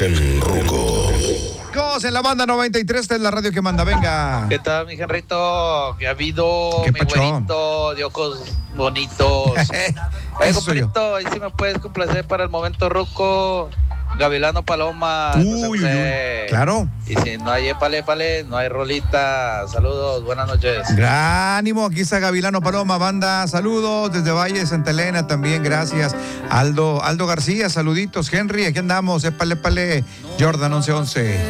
Gen Ruco. En la banda 93, esta es la radio que manda, venga. ¿Qué tal, mi Genrito? ¿Qué ha habido, ¿Qué mi pacho? güerito de ojos bonitos? Oye, Eso soy yo. compadrito, ahí sí me puedes complacer para el momento ruco. Gavilano Paloma. Uy, claro. Y si no hay épale, no hay rolita. Saludos, buenas noches. Gran ánimo, aquí está Gavilano Paloma, banda, saludos desde Valle de Santa Elena también, gracias. Aldo García, saluditos. Henry, aquí andamos, épale, Jordan 1111.